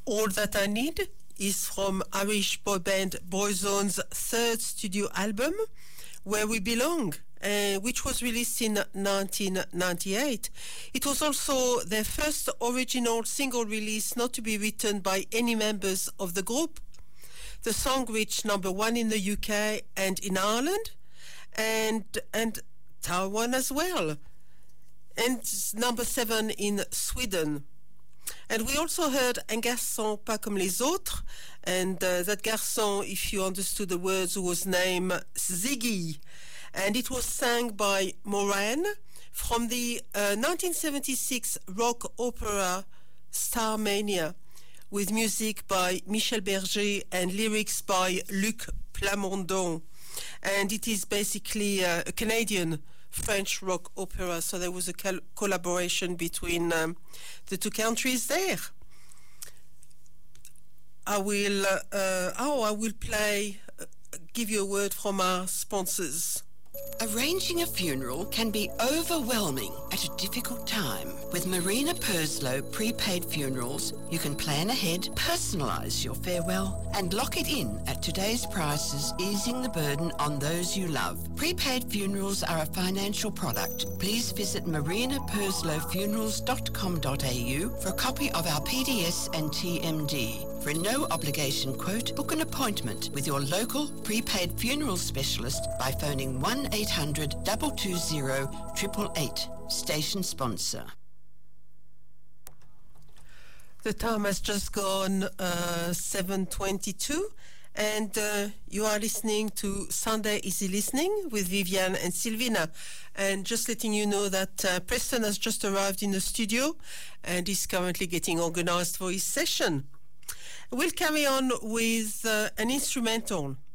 All That I Need is from Irish boy band Boyzone's third studio album, Where We Belong, which was released in 1998. It was also their first original single release not to be written by any members of the group. The song reached number 1 in the UK and in Ireland, and Taiwan as well, and number 7 in Sweden. And we also heard Un garçon pas comme les autres, and that garçon, if you understood the words, was named Ziggy, and it was sang by Moran from the 1976 rock opera Starmania, with music by Michel Berger and lyrics by Luc Plamondon. And it is basically a Canadian French rock opera, so there was a collaboration between the two countries there. I will give you a word from our sponsors. Arranging a funeral can be overwhelming at a difficult time. With Marina Purslow Prepaid Funerals, you can plan ahead, personalise your farewell, and lock it in at today's prices, easing the burden on those you love. Prepaid funerals are a financial product. Please visit marinaperslowfunerals.com.au for a copy of our PDS and TMD. For a no-obligation quote, book an appointment with your local prepaid funeral specialist by phoning 1-800-220-888. Station sponsor. The time has just gone 7:22, and you are listening to Sunday Easy Listening with Viviane and Sylvina. And just letting you know that Preston has just arrived in the studio and is currently getting organized for his session. We'll carry on with an instrumental.